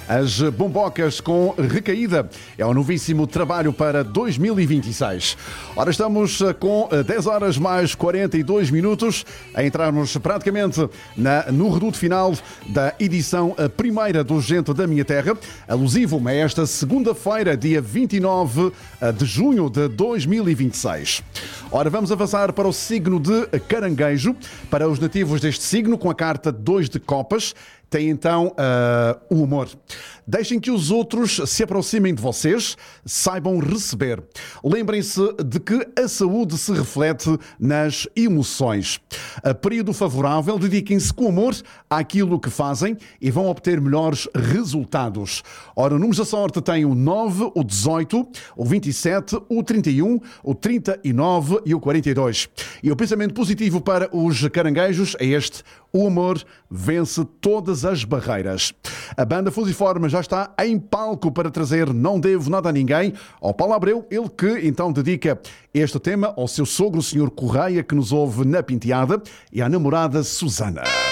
As bombocas com recaída é um novíssimo trabalho para 2026. Ora, estamos com 10 horas mais 42 minutos a entrarmos praticamente no reduto final da edição primeira do Gente da Minha Terra, alusivo a esta segunda-feira, dia 29 de junho de 2026. Ora, vamos avançar para o signo de Caranguejo. Para os nativos deste signo, com a carta 2 de copas, tem então o amor. Deixem que os outros se aproximem de vocês, saibam receber. Lembrem-se de que a saúde se reflete nas emoções. A período favorável, dediquem-se com amor àquilo que fazem e vão obter melhores resultados. Ora, números da sorte têm o 9, o 18, o 27, o 31, o 39 e o 42. E o pensamento positivo para os caranguejos é este: o amor vence todas as barreiras. A banda Fusiforme já está em palco para trazer Não Devo Nada a Ninguém ao Paulo Abreu, ele que então dedica este tema ao seu sogro, o Sr. Correia, que nos ouve na Penteada, e à namorada Susana.